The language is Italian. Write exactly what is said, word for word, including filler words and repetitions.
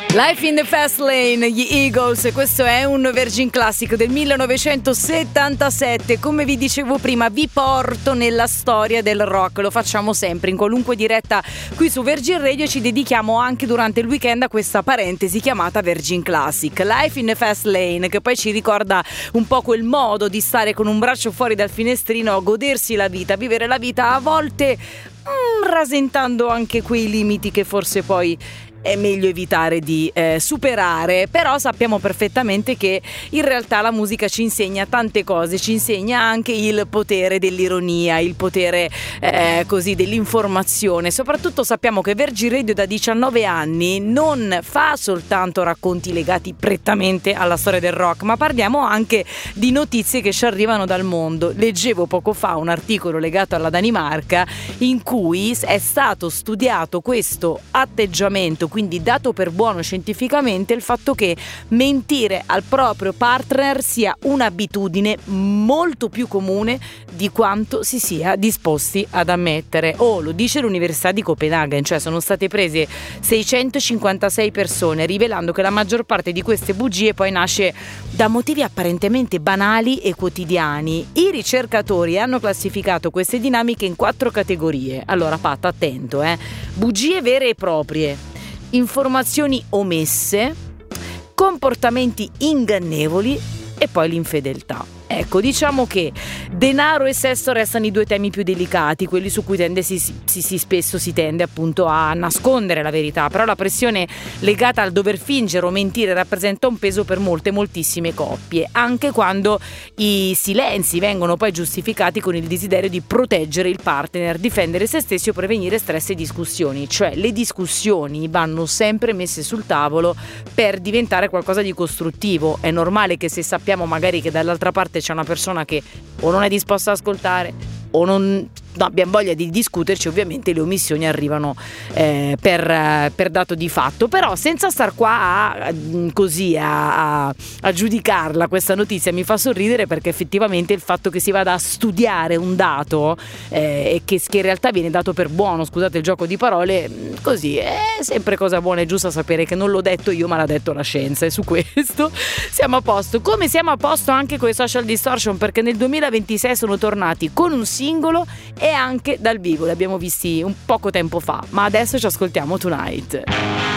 Life in the Fast Lane, gli Eagles, questo è un Virgin Classic del millenovecentosettantasette. Come vi dicevo prima, vi porto nella storia del rock, lo facciamo sempre in qualunque diretta qui su Virgin Radio, ci dedichiamo anche durante il weekend a questa parentesi chiamata Virgin Classic. Life in the Fast Lane, che poi ci ricorda un po' quel modo di stare con un braccio fuori dal finestrino a godersi la vita, vivere la vita a volte mm, rasentando anche quei limiti che forse poi è meglio evitare di eh, superare. Però sappiamo perfettamente che in realtà la musica ci insegna tante cose, ci insegna anche il potere dell'ironia, il potere eh, così dell'informazione. Soprattutto sappiamo che Virgin Radio da diciannove anni non fa soltanto racconti legati prettamente alla storia del rock, ma parliamo anche di notizie che ci arrivano dal mondo. Leggevo poco fa un articolo legato alla Danimarca in cui è stato studiato questo atteggiamento, quindi dato per buono scientificamente il fatto che mentire al proprio partner sia un'abitudine molto più comune di quanto si sia disposti ad ammettere. Oh, lo dice l'Università di Copenaghen, cioè sono state prese seicentocinquantasei persone, rivelando che la maggior parte di queste bugie poi nasce da motivi apparentemente banali e quotidiani. I ricercatori hanno classificato queste dinamiche in quattro categorie. Allora, Pat, attento, eh. Bugie vere e proprie, informazioni omesse, comportamenti ingannevoli e poi l'infedeltà. Ecco, diciamo che denaro e sesso restano i due temi più delicati, quelli su cui tende si, si, si spesso si tende appunto a nascondere la verità, però la pressione legata al dover fingere o mentire rappresenta un peso per molte, moltissime coppie, anche quando i silenzi vengono poi giustificati con il desiderio di proteggere il partner, difendere se stessi o prevenire stress e discussioni. Cioè le discussioni vanno sempre messe sul tavolo per diventare qualcosa di costruttivo. È normale che se sappiamo magari che dall'altra parte c'è una persona che o non è disposta ad ascoltare o non, no, abbiamo voglia di discuterci, ovviamente le omissioni arrivano eh, per, eh, per dato di fatto. Però senza star qua a, a, così a, a, a giudicarla questa notizia, mi fa sorridere perché effettivamente il fatto che si vada a studiare un dato eh, e che, che in realtà viene dato per buono, scusate il gioco di parole, così è sempre cosa buona e giusta sapere che non l'ho detto io ma l'ha detto la scienza, e su questo siamo a posto. Come siamo a posto anche con i Social Distortion, perché nel duemilaventisei sono tornati con un singolo e anche dal vivo, li abbiamo visti un poco tempo fa, ma adesso ci ascoltiamo Tonight.